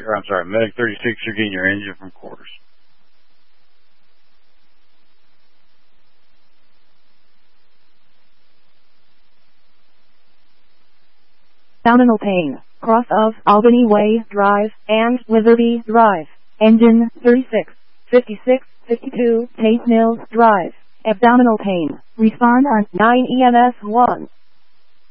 Medic 36, you're getting your engine from quarters. Abdominal pain, cross of Albany Way Drive and Witherby Drive. Engine 36, 56, 52, Tate Mills Drive. Abdominal pain. Respond on 9 EMS 1.